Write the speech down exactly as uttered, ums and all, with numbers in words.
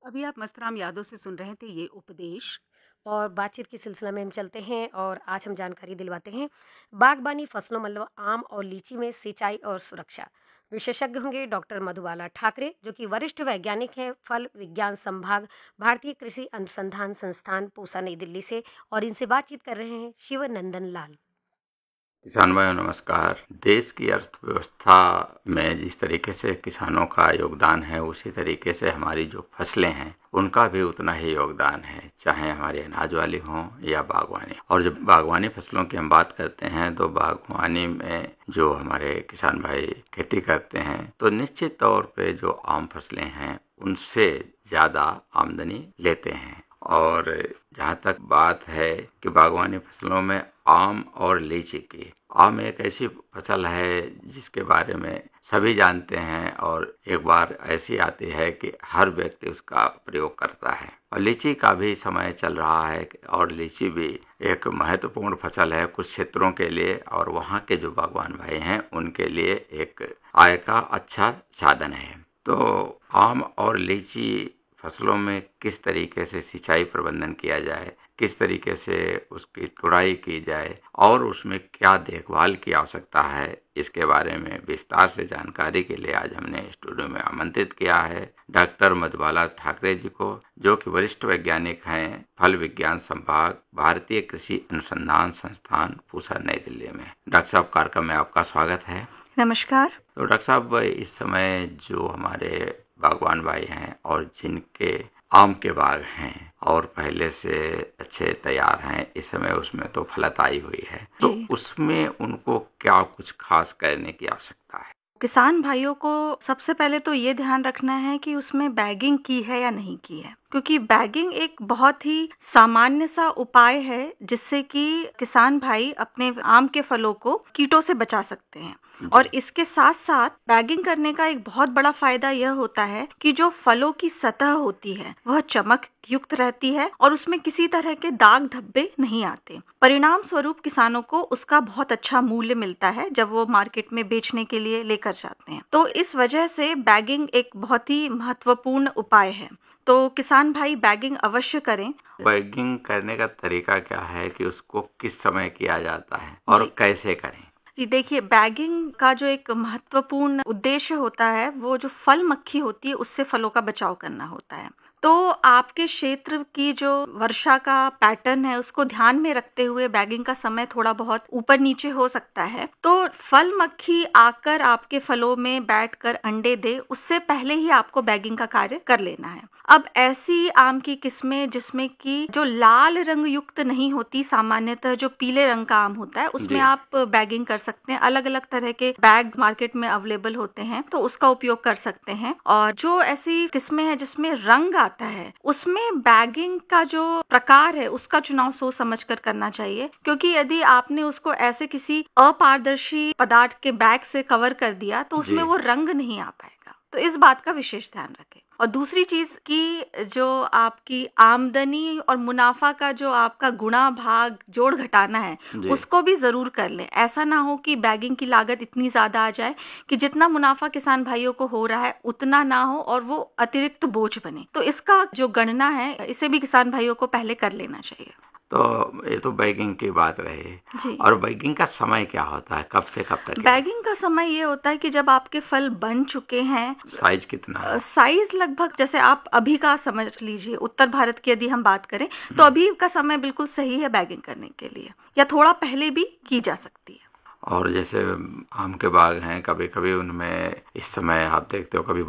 अभी आप मस्तराम यादव से सुन रहे थे ये उपदेश। और बातचीत के सिलसिला में हम चलते हैं और आज हम जानकारी दिलवाते हैं बागबानी फसलों मतलब आम और लीची में सिंचाई और सुरक्षा। विशेषज्ञ होंगे डॉक्टर मधुबाला ठाकरे जो कि वरिष्ठ वैज्ञानिक हैं फल विज्ञान संभाग भारतीय कृषि अनुसंधान संस्थान पूसा नई दिल्ली से। और इनसे बातचीत कर रहे हैं शिवनंदन लाल। किसान भाइयों नमस्कार। देश की अर्थव्यवस्था में जिस तरीके से किसानों का योगदान है उसी तरीके से हमारी जो फसलें हैं उनका भी उतना ही योगदान है, चाहे हमारी अनाज वाली हों या बागवानी। और जब बागवानी फसलों की हम बात करते हैं तो बागवानी में जो हमारे किसान भाई खेती करते हैं तो निश्चित तौर पे जो आम फसलें हैं उनसे ज़्यादा आमदनी लेते हैं। और जहाँ तक बात है कि बागवानी फसलों में आम और लीची की, आम एक ऐसी फसल है जिसके बारे में सभी जानते हैं और एक बार ऐसी आती है कि हर व्यक्ति उसका प्रयोग करता है। और लीची का भी समय चल रहा है और लीची भी एक महत्वपूर्ण फसल है कुछ क्षेत्रों के लिए और वहाँ के जो बागवान भाई हैं उनके लिए एक आय का अच्छा साधन है। तो आम और लीची फसलों में किस तरीके से सिंचाई प्रबंधन किया जाए, किस तरीके से उसकी तुड़ाई की जाए और उसमें क्या देखभाल की आवश्यकता है, इसके बारे में विस्तार से जानकारी के लिए आज हमने स्टूडियो में आमंत्रित किया है डॉक्टर मधुबाला ठाकरे जी को, जो कि वरिष्ठ वैज्ञानिक हैं फल विज्ञान संभाग भारतीय कृषि अनुसंधान संस्थान पूसा नई दिल्ली में। डॉक्टर साहब, कार्यक्रम में आपका स्वागत है। नमस्कार। तो डॉक्टर साहब, इस समय जो हमारे बागवान भाई हैं और जिनके आम के बाग हैं और पहले से अच्छे तैयार हैं, इस समय उसमें तो फलत आई हुई है, तो उसमें उनको क्या कुछ खास करने की आवश्यकता है? किसान भाइयों को सबसे पहले तो ये ध्यान रखना है कि उसमें बैगिंग की है या नहीं की है, क्योंकि बैगिंग एक बहुत ही सामान्य सा उपाय है जिससे कि किसान भाई अपने आम के फलों को कीटों से बचा सकते हैं। और इसके साथ साथ बैगिंग करने का एक बहुत बड़ा फायदा यह होता है कि जो फलों की सतह होती है वह चमक युक्त रहती है और उसमें किसी तरह के दाग धब्बे नहीं आते। परिणाम स्वरूप किसानों को उसका बहुत अच्छा मूल्य मिलता है जब वो मार्केट में बेचने के लिए लेकर जाते हैं। तो इस वजह से बैगिंग एक बहुत ही महत्वपूर्ण उपाय है, तो किसान भाई बैगिंग अवश्य करें। बैगिंग करने का तरीका क्या है कि उसको किस समय किया जाता है और कैसे करें? जी देखिए, बैगिंग का जो एक महत्वपूर्ण उद्देश्य होता है वो जो फल मक्खी होती है उससे फलों का बचाव करना होता है। तो आपके क्षेत्र की जो वर्षा का पैटर्न है उसको ध्यान में रखते हुए बैगिंग का समय थोड़ा बहुत ऊपर नीचे हो सकता है। तो फल मक्खी आकर आपके फलों में बैठकर अंडे दे उससे पहले ही आपको बैगिंग का कार्य कर लेना है। अब ऐसी आम की किस्में जिसमें कि जो लाल रंग युक्त नहीं होती, सामान्यतः जो पीले रंग का आम होता है उसमें आप बैगिंग कर सकते हैं। अलग अलग तरह के बैग मार्केट में अवेलेबल होते हैं तो उसका उपयोग कर सकते हैं। और जो ऐसी किस्में हैं जिसमें रंग आता है उसमें बैगिंग का जो प्रकार है उसका चुनाव सोच समझ कर करना चाहिए, क्योंकि यदि आपने उसको ऐसे किसी अपारदर्शी पदार्थ के बैग से कवर कर दिया तो उसमें वो रंग नहीं आ पाएगा। तो इस बात का विशेष ध्यान रखें। और दूसरी चीज की जो आपकी आमदनी और मुनाफा का जो आपका गुणा भाग जोड़ घटाना है उसको भी जरूर कर लें। ऐसा ना हो कि बैगिंग की लागत इतनी ज्यादा आ जाए कि जितना मुनाफा किसान भाइयों को हो रहा है उतना ना हो और वो अतिरिक्त बोझ बने। तो इसका जो गणना है इसे भी किसान भाइयों को पहले कर लेना चाहिए। तो ये तो बैगिंग की बात रही। और बैगिंग का समय क्या होता है, कब से कब तक? बैगिंग का समय ये होता है कि जब आपके फल बन चुके हैं। साइज कितना है? साइज लगभग, जैसे आप अभी का समझ लीजिए, उत्तर भारत की यदि हम बात करें तो अभी का समय बिल्कुल सही है बैगिंग करने के लिए, या थोड़ा पहले भी की जा सकती है। और जैसे आम के बाग हैं, कभी कभी उनमें इस समय आप देखते हो कभी